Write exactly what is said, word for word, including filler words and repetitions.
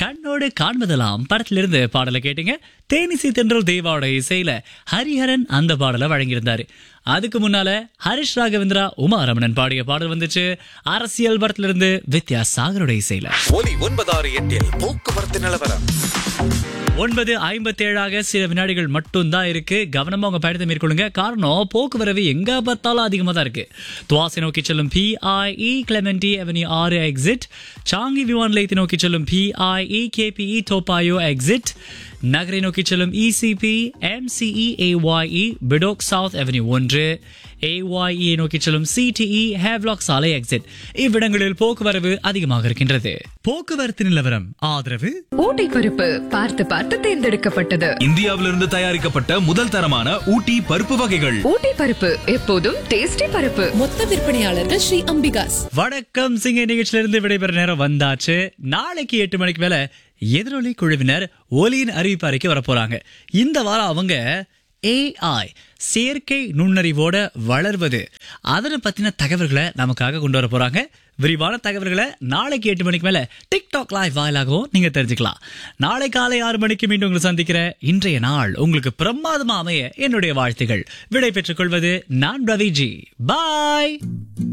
கண்ணோடு காண்பதெல்லாம் படத்திலிருந்து பாடலை கேட்டீங்க. தேனிசி தென்றல் தேவாவோட இசையில ஹரிஹரன் அந்த பாடலை வழங்கியிருந்தாரு. அதுக்கு முன்னால ஹரிஷ் ராகவேந்திரா உமா ரமணன் பாடிய பாடல் வந்துச்சு. அரசியல் படத்திலிருந்து வித்யாசாகரோட இசையில. ஒலி ஒன்பதாறு எட்டில் போக்குவரத்து நிலவரம். ஒன்பது ஐம்பத்தி ஏழாக சில வினாடிகள் மட்டும்தான் இருக்கு. கவனமா உங்க பயணத்தை மேற்கொள்ளுங்க. காரணம் போக்குவரவு எங்க பார்த்தாலும் அதிகமா தான் இருக்கு. துவாசை நோக்கி செல்லும் பிஐஇ கிளெமெண்டி அவென்யூ ஆறு எக்ஸிட், சாங்கி விமான நிலையத்தை நோக்கி செல்லும் பிஐஇ கேபிஇ டோபாயோ எக்ஸிட், நகரை நோக்கி செல்லும் இசிபி MCE AYE Bedok south avenue ஒன்று, ஏஒய்இ நோக்கி செல்லும் சிடிஇ ஹேவ்லாக் சாலை எக்ஸிட். இவ்விடங்களில் போக்குவரவு அதிகமாக இருக்கின்றது. போக்குவரத்து நிலவரம் ஆதரவு ஊட்டி பருப்பு பார்த்து பார்த்து தேர்ந்தெடுக்கப்பட்டது. இந்தியாவிலிருந்து தயாரிக்கப்பட்ட முதல் தரமான ஊட்டி பருப்பு வகைகள். ஊட்டி பருப்பு எப்போதும் டேஸ்டி பருப்பு. மொத்த விற்பனையாளர்கள் ஸ்ரீ அம்பிகாஸ். வணக்கம் சிங்க நிகழ்ச்சியிலிருந்து விடைபெற நேரம் வந்தாச்சு. நாளைக்கு எட்டு மணிக்கு மேல எதிரொலி குழுவினர் ஒலியின் அறிவிப்பு அறிக்கை வரப்போறாங்க. இந்த வாரம் அவங்க ஏஐ செயற்கை நுண்ணறிவோட வளர்வது அதனை பத்தின தகவல்களை நமக்காக கொண்டு வர போறாங்க. விரிவான தகவல்களை நாளைக்கு எட்டு மணிக்கு மேல டிக்டாக் லைவ் வாயிலாகவும் நீங்க தெரிஞ்சுக்கலாம். நாளை காலை ஆறு மணிக்கு மீண்டும் உங்களை சந்திக்கிற இன்றைய நாள் உங்களுக்கு பிரமாதமா அமைய என்னுடைய வாழ்த்துகள். விடை பெற்றுக் கொள்வது நான் ரவிஜி. பாய்.